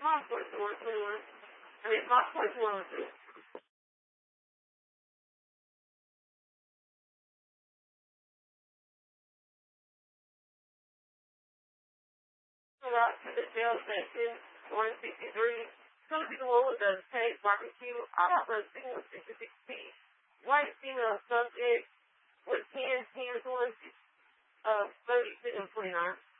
Mom puts the 121. I mean, Mom puts 102. Out to the jail section, 163. Some people does take barbecue. I don't know single 66 feet. White female subject with hands on 32 and 29.